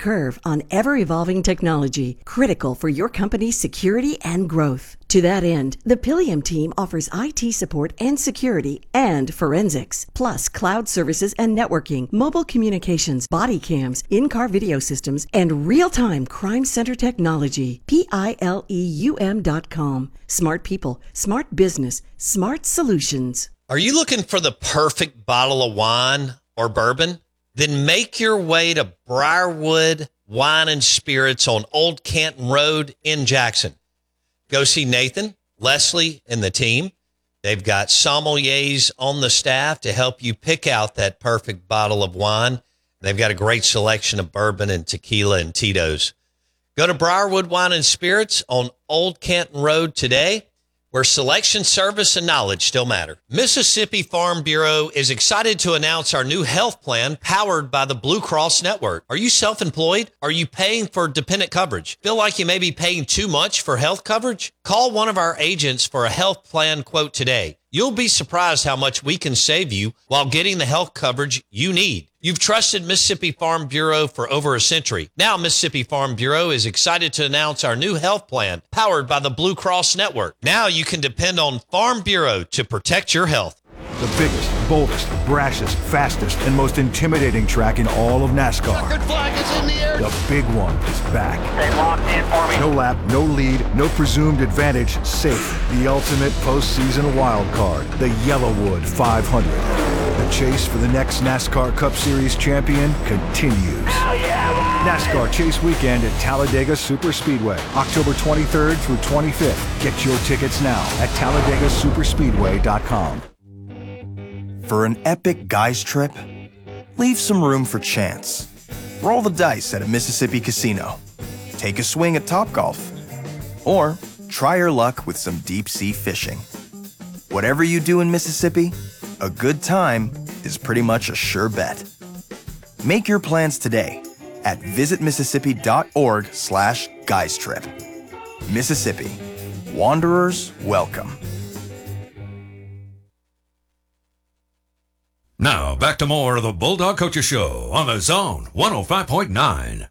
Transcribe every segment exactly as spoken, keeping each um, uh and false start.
curve on ever-evolving technology, critical for your company's security and growth. To that end, the Pilium team offers I T support and security and forensics, plus cloud services and networking, mobile communications, body cams, in-car video systems, and real-time crime center technology. P I L E U M dot com. Smart people, smart business, smart solutions. Are you looking for the perfect bottle of wine or bourbon? Then make your way to Briarwood Wine and Spirits on Old Canton Road in Jackson. Go see Nathan, Leslie, and the team. They've got sommeliers on the staff to help you pick out that perfect bottle of wine. They've got a great selection of bourbon and tequila and Tito's. Go to Briarwood Wine and Spirits on Old Canton Road today, where selection, service, and knowledge still matter. Mississippi Farm Bureau is excited to announce our new health plan powered by the Blue Cross Network. Are you self-employed? Are you paying for dependent coverage? Feel like you may be paying too much for health coverage? Call one of our agents for a health plan quote today. You'll be surprised how much we can save you while getting the health coverage you need. You've trusted Mississippi Farm Bureau for over a century. Now Mississippi Farm Bureau is excited to announce our new health plan powered by the Blue Cross Network. Now you can depend on Farm Bureau to protect your health. The biggest, boldest, brashest, fastest, and most intimidating track in all of NASCAR. Checkered flag is in the air. The big one is back. Stay locked in for me. No lap, no lead, no presumed advantage, safe. The ultimate postseason wild card, the Yellowwood five hundred. The chase for the next NASCAR Cup Series champion continues. Hell yeah, NASCAR Chase Weekend at Talladega Superspeedway, October twenty-third through twenty-fifth. Get your tickets now at Talladega Superspeedway dot com. For an epic guys trip, leave some room for chance. Roll the dice at a Mississippi casino. Take a swing at Topgolf. Or try your luck with some deep-sea fishing. Whatever you do in Mississippi, a good time is pretty much a sure bet. Make your plans today at visit mississippi dot org slash guys trip. Mississippi. Wanderers welcome. Now, back to more of the Bulldog Coaches Show on the Zone one oh five point nine.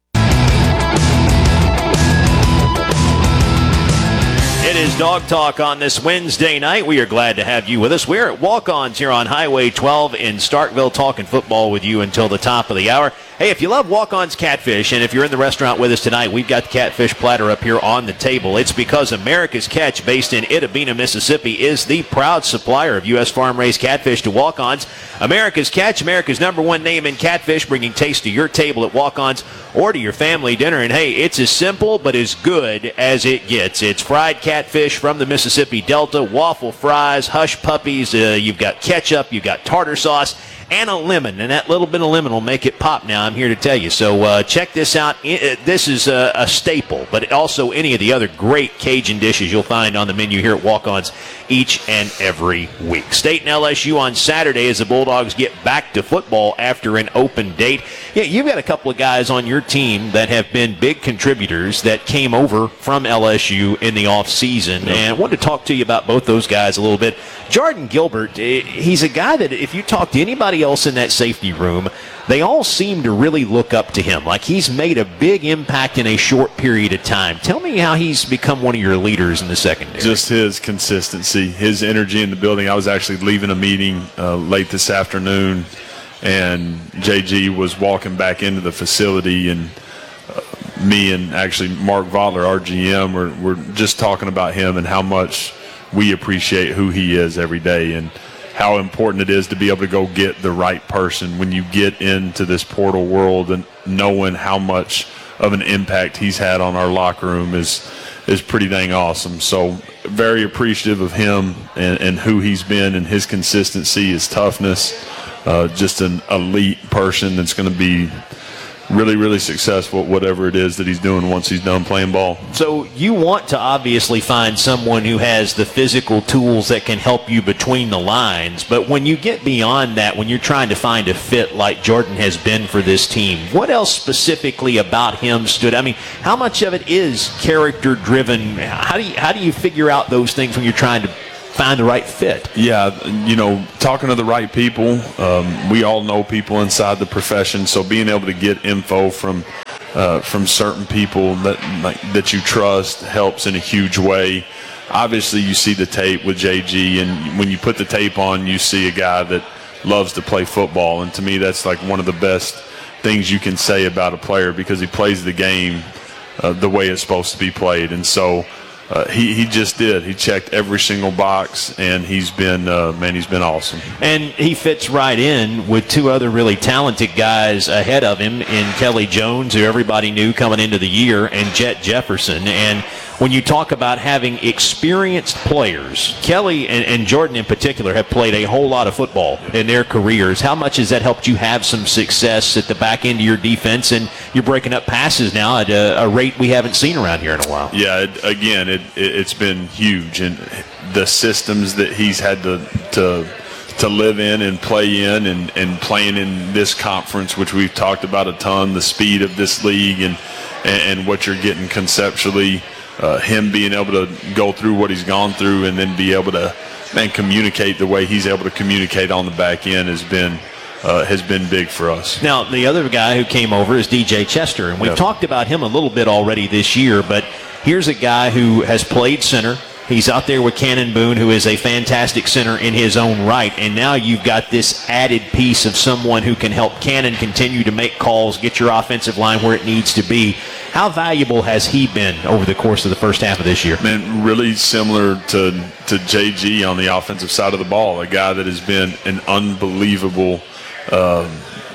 It is Dog Talk on this Wednesday night. We are glad to have you with us. We're at Walk-Ons here on Highway twelve in Starkville, talking football with you until the top of the hour. Hey, if you love Walk-On's Catfish, and if you're in the restaurant with us tonight, we've got the catfish platter up here on the table. It's because America's Catch, based in Itta-Bena, Mississippi, is the proud supplier of U S farm-raised catfish to Walk-On's. America's Catch, America's number one name in catfish, bringing taste to your table at Walk-On's or to your family dinner. And hey, it's as simple but as good as it gets. It's fried catfish from the Mississippi Delta, waffle fries, hush puppies. Uh, you've got ketchup, you've got tartar sauce, and a lemon, and that little bit of lemon will make it pop now, I'm here to tell you. So uh, check this out. This is a, a staple, but also any of the other great Cajun dishes you'll find on the menu here at Walk-Ons each and every week. State and L S U on Saturday as the Bulldogs get back to football after an open date. Yeah, you've got a couple of guys on your team that have been big contributors that came over from L S U in the offseason, and I wanted to talk to you about both those guys a little bit. Jordan Gilbert, he's a guy that if you talk to anybody else in that safety room, they all seem to really look up to him. Like he's made a big impact in a short period of time. Tell me how he's become one of your leaders in the secondary. Just his consistency, his energy in the building. I was actually leaving a meeting uh, late this afternoon, and J G was walking back into the facility, and uh, me and actually Mark Votler, our G M, were, were just talking about him and how much we appreciate who he is every day, and how important it is to be able to go get the right person when you get into this portal world, and knowing how much of an impact he's had on our locker room is is pretty dang awesome. So very appreciative of him and, and who he's been, and his consistency, his toughness, uh, just an elite person that's going to be really, really successful at whatever it is that he's doing once he's done playing ball. So you want to obviously find someone who has the physical tools that can help you between the lines, but when you get beyond that, when you're trying to find a fit like Jordan has been for this team, what else specifically about him stood? I mean, how much of it is character driven? How do you, how do you figure out those things when you're trying to find the right fit? Yeah, you know, talking to the right people. Um, we all know people inside the profession, so being able to get info from uh, from certain people that like, that you trust helps in a huge way. Obviously, you see the tape with J G, and when you put the tape on, you see a guy that loves to play football. And to me, that's like one of the best things you can say about a player, because he plays the game uh, the way it's supposed to be played. And so uh, he, he just did. He checked every single box, and he's been, uh, man, he's been awesome. And he fits right in with two other really talented guys ahead of him in Kelly Jones, who everybody knew coming into the year, and Jet Jefferson. And when you talk about having experienced players, Kelly and, and Jordan in particular have played a whole lot of football in their careers. How much has that helped you have some success at the back end of your defense, and you're breaking up passes now at a, a rate we haven't seen around here in a while? Yeah, it, again, it, it, it's been huge, and the systems that he's had to to to live in and play in, and, and playing in this conference, which we've talked about a ton, the speed of this league, and and, and what you're getting conceptually. Uh, him being able to go through what he's gone through and then be able to man, communicate the way he's able to communicate on the back end has been uh, has been big for us. Now, the other guy who came over is D J Chester, and we've yep. talked about him a little bit already this year, but here's a guy who has played center. He's out there with Cannon Boone, who is a fantastic center in his own right, and now you've got this added piece of someone who can help Cannon continue to make calls, get your offensive line where it needs to be. How valuable has he been over the course of the first half of this year? Man, really similar to, to J G on the offensive side of the ball, a guy that has been an unbelievable, um,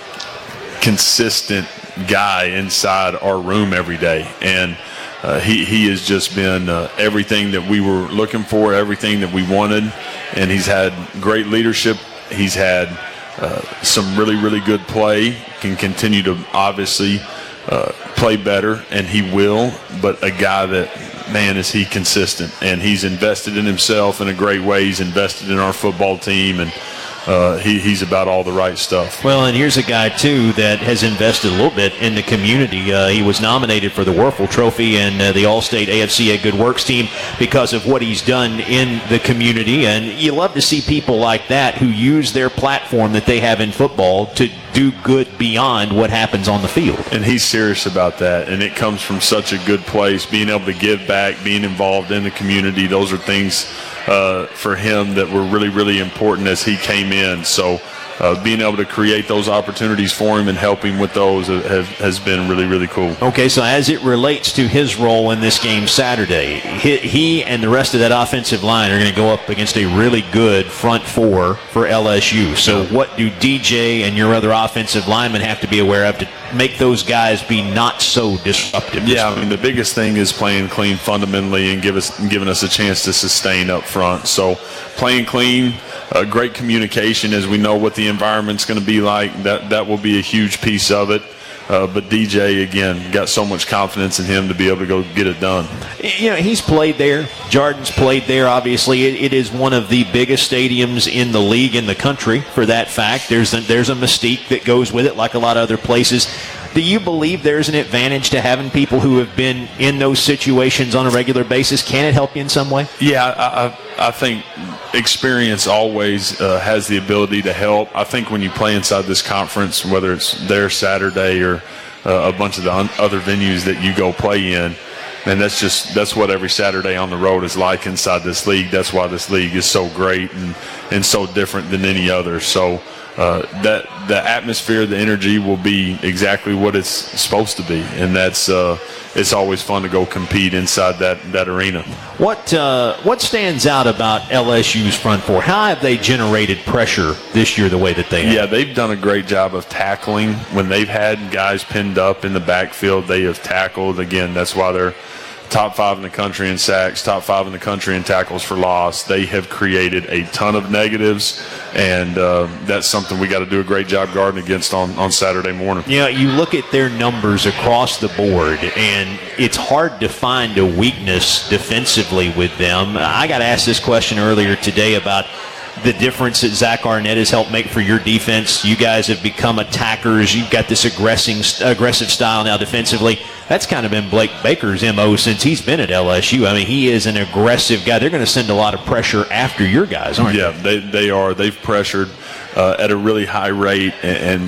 consistent guy inside our room every day. And Uh, he, he has just been uh, everything that we were looking for, everything that we wanted, and he's had great leadership. He's had uh, some really, really good play, can continue to obviously uh, play better, and he will, but a guy that, man, is he consistent, and he's invested in himself in a great way. He's invested in our football team, and Uh, he, he's about all the right stuff. Well, and here's a guy, too, that has invested a little bit in the community. Uh, he was nominated for the Werfel Trophy and uh, the All-State A F C A Good Works team because of what he's done in the community. And you love to see people like that who use their platform that they have in football to do good beyond what happens on the field. And he's serious about that, and it comes from such a good place, being able to give back, being involved in the community. Those are things uh, for him that were really, really important as he came in. So uh, being able to create those opportunities for him and help him with those have, has been really, really cool. Okay, so as it relates to his role in this game Saturday, he, he and the rest of that offensive line are going to go up against a really good front four for L S U. So what do D J and your other offensive linemen have to be aware of to make those guys be not so disruptive? Yeah, I mean, the biggest thing is playing clean fundamentally and give us, giving us a chance to sustain up front. So playing clean, uh, great communication as we know what the environment's going to be like. That that will be a huge piece of it. Uh, but D J, again, got so much confidence in him to be able to go get it done. You know, he's played there. Jordan's played there, obviously. It, it is one of the biggest stadiums in the league, in the country, for that fact. There's a, there's a mystique that goes with it, like a lot of other places. Do you believe there's an advantage to having people who have been in those situations on a regular basis? Can it help you in some way? Yeah, I, I, I think experience always uh, has the ability to help. I think when you play inside this conference, whether it's there Saturday or uh, a bunch of the un- other venues that you go play in, and that's just that's what every Saturday on the road is like inside this league. That's why this league is so great and, and so different than any other. So uh, that the atmosphere, the energy will be exactly what it's supposed to be, and that's uh, it's always fun to go compete inside that, that arena. What uh, what stands out about L S U's front four? How have they generated pressure this year the way that they have? Yeah, they've done a great job of tackling. When they've had guys pinned up in the backfield, they have tackled. Again, that's why they're top five in the country in sacks, top five in the country in tackles for loss. They have created a ton of negatives, and uh, that's something we got to do a great job guarding against on, on Saturday morning. Yeah, you look at their numbers across the board, and it's hard to find a weakness defensively with them. I got asked this question earlier today about the difference that Zach Arnett has helped make for your defense. You guys have become attackers. You've got this aggressive, aggressive style now defensively. That's kind of been Blake Baker's M O since he's been at L S U. I mean, he is an aggressive guy. They're going to send a lot of pressure after your guys, aren't yeah, they? Yeah, they, they are. They've pressured uh, at a really high rate, and, and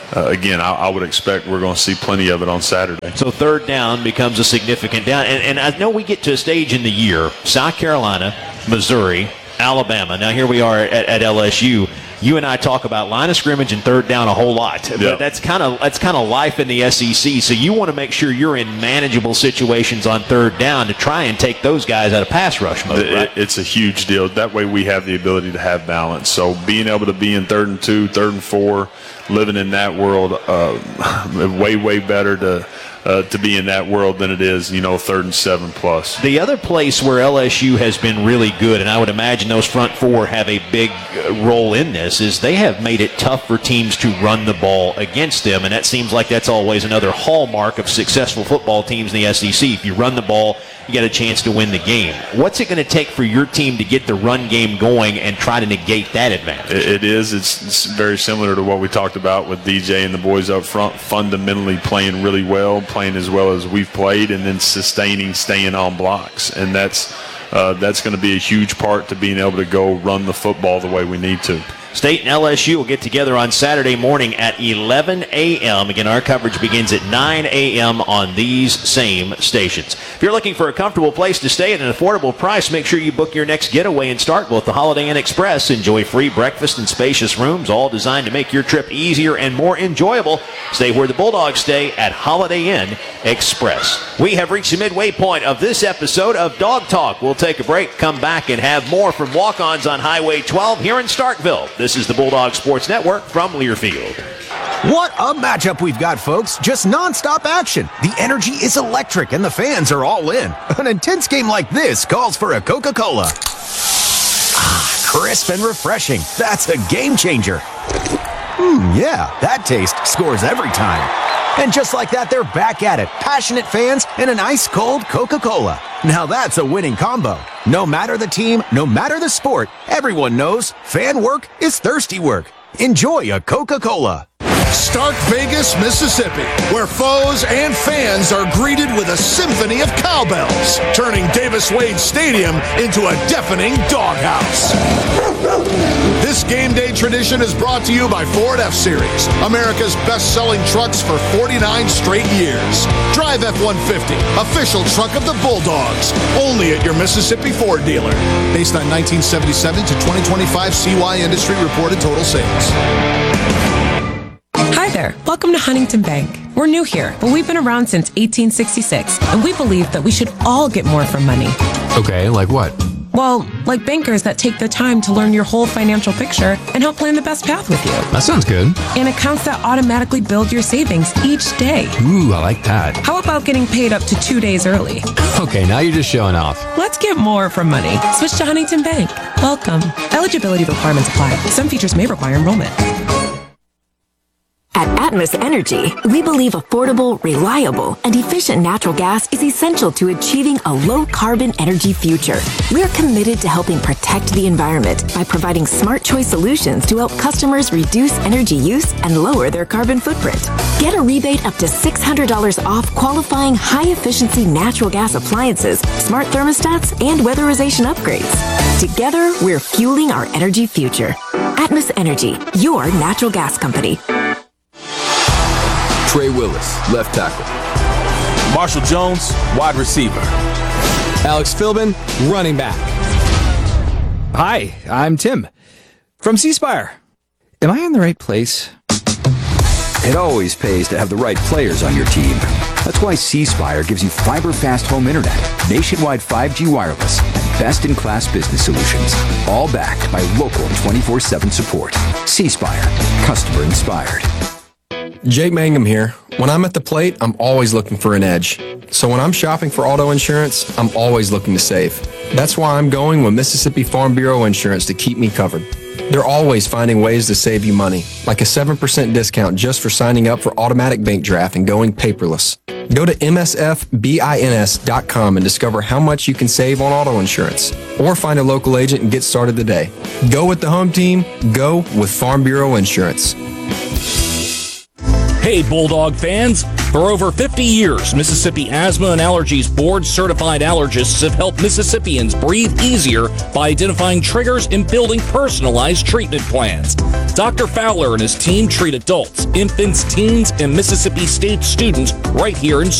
uh, again, I, I would expect we're going to see plenty of it on Saturday. So third down becomes a significant down. And, and I know we get to a stage in the year, South Carolina, Missouri, Alabama. Now here we are at, at L S U. You and I talk about line of scrimmage and third down a whole lot, but yep. that's kind of that's kind of life in the S E C. So you want to make sure you're in manageable situations on third down to try and take those guys out of pass rush mode. It, right? It's a huge deal. That way we have the ability to have balance. So being able to be in third and two, third and four, living in that world, uh, way way better to. Uh, to be in that world than it is, you know, third and seven plus. The other place where L S U has been really good, and I would imagine those front four have a big role in this, is they have made it tough for teams to run the ball against them, and that seems like that's always another hallmark of successful football teams in the S E C. If you run the ball, you get a chance to win the game. What's it going to take for your team to get the run game going and try to negate that advantage? It, it is. It's, it's very similar to what we talked about with D J and the boys up front, fundamentally playing really well, playing as well as we've played, and then sustaining, staying on blocks. And that's uh, that's going to be a huge part to being able to go run the football the way we need to. State and L S U will get together on Saturday morning at eleven a.m. Again, our coverage begins at nine a.m. on these same stations. If you're looking for a comfortable place to stay at an affordable price, make sure you book your next getaway in Starkville at the Holiday Inn Express. Enjoy free breakfast and spacious rooms, all designed to make your trip easier and more enjoyable. Stay where the Bulldogs stay at Holiday Inn Express. We have reached the midway point of this episode of Dog Talk. We'll take a break, come back, and have more from Walk-Ons on Highway twelve here in Starkville. This is the Bulldog Sports Network from Learfield. What a matchup we've got, folks. Just nonstop action. The energy is electric and the fans are all in. An intense game like this calls for a Coca-Cola. Ah, crisp and refreshing. That's a game changer. Hmm, yeah, that taste scores every time. And just like that, they're back at it. Passionate fans and an ice-cold Coca-Cola. Now that's a winning combo. No matter the team, no matter the sport, everyone knows fan work is thirsty work. Enjoy a Coca-Cola. Stark Vegas, Mississippi, where foes and fans are greeted with a symphony of cowbells, turning Davis-Wade Stadium into a deafening doghouse. This game day tradition is brought to you by Ford F-Series, America's best-selling trucks for forty-nine straight years. Drive F one fifty, official truck of the Bulldogs, only at your Mississippi Ford dealer. Based on nineteen seventy-seven to twenty twenty-five C Y industry reported total sales. Hi there. Welcome to Huntington Bank. We're new here, but we've been around since eighteen sixty-six, and we believe that we should all get more from money. Okay, like what? Well, like bankers that take the time to learn your whole financial picture and help plan the best path with you. That sounds good. And accounts that automatically build your savings each day. Ooh, I like that. How about getting paid up to two days early? Okay, now you're just showing off. Let's get more from money. Switch to Huntington Bank. Welcome. Eligibility requirements apply. Some features may require enrollment. At Atmos Energy, we believe affordable, reliable, and efficient natural gas is essential to achieving a low-carbon energy future. We're committed to helping protect the environment by providing smart choice solutions to help customers reduce energy use and lower their carbon footprint. Get a rebate up to six hundred dollars off qualifying high-efficiency natural gas appliances, smart thermostats, and weatherization upgrades. Together, we're fueling our energy future. Atmos Energy, your natural gas company. Trey Willis, left tackle. Marshall Jones, wide receiver. Alex Philbin, running back. Hi, I'm Tim from C Spire. Am I in the right place? It always pays to have the right players on your team. That's why C Spire gives you fiber-fast home internet, nationwide five G wireless, and best-in-class business solutions, all backed by local twenty-four seven support. C Spire, customer inspired. Jake Mangum here. When I'm at the plate, I'm always looking for an edge. So when I'm shopping for auto insurance, I'm always looking to save. That's why I'm going with Mississippi Farm Bureau Insurance to keep me covered. They're always finding ways to save you money, like a seven percent discount just for signing up for automatic bank draft and going paperless. Go to M S F bins dot com and discover how much you can save on auto insurance. Or find a local agent and get started today. Go with the home team. Go with Farm Bureau Insurance. Hey, Bulldog fans! For over fifty years, Mississippi Asthma and Allergies board-certified allergists have helped Mississippians breathe easier by identifying triggers and building personalized treatment plans. Doctor Fowler and his team treat adults, infants, teens, and Mississippi State students right here in